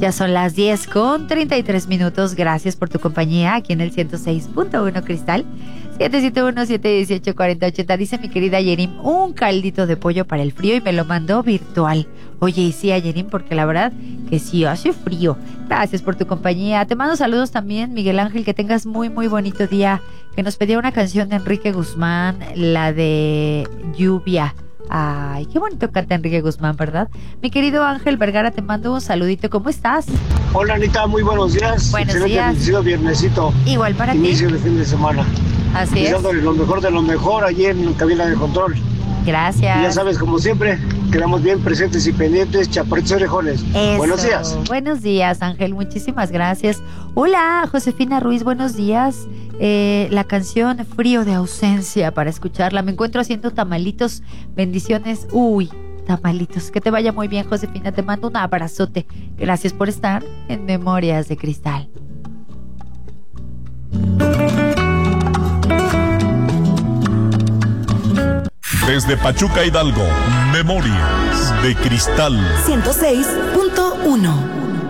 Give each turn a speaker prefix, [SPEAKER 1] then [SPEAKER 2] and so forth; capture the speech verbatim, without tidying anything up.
[SPEAKER 1] Ya son las diez con treinta y tres minutos. Gracias por tu compañía aquí en el ciento seis punto uno Cristal. siete siete uno, siete uno ocho, cuatro cero ocho cero. Dice mi querida Yerim, un caldito de pollo para el frío y me lo mandó virtual. Oye, y sí, a Yerim, porque la verdad que sí hace frío. Gracias por tu compañía. Te mando saludos también, Miguel Ángel, que tengas muy, muy bonito día. Que nos pedía una canción de Enrique Guzmán, la de Lluvia. Ay, qué bonito canta Enrique Guzmán, ¿verdad? Mi querido Ángel Vergara, te mando un saludito. ¿Cómo estás?
[SPEAKER 2] Hola, Anita, muy buenos días.
[SPEAKER 1] Buenos
[SPEAKER 2] Excelente
[SPEAKER 1] días.
[SPEAKER 2] bendecido viernesito.
[SPEAKER 1] Igual para
[SPEAKER 2] Inicio
[SPEAKER 1] ti.
[SPEAKER 2] de fin de semana.
[SPEAKER 1] Así es.
[SPEAKER 2] Deseándole lo mejor de lo mejor allí en cabina de control.
[SPEAKER 1] Gracias.
[SPEAKER 2] Y ya sabes, como siempre, quedamos bien presentes y pendientes, chaparritos y orejones.
[SPEAKER 1] Eso.
[SPEAKER 2] Buenos días.
[SPEAKER 1] Buenos días, Ángel. Muchísimas gracias. Hola, Josefina Ruiz. Buenos días. Eh, la canción Frío de Ausencia para escucharla. Me encuentro haciendo tamalitos. Bendiciones. Uy, tamalitos. Que te vaya muy bien, Josefina. Te mando un abrazote. Gracias por estar en Memorias de Cristal.
[SPEAKER 3] Desde Pachuca, Hidalgo, Memorias de Cristal.
[SPEAKER 4] ciento seis punto uno